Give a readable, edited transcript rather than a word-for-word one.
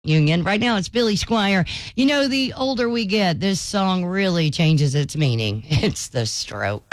Union. Right now, it's Billy Squire. You know, the older we get, this song really changes its meaning. It's the Strokes.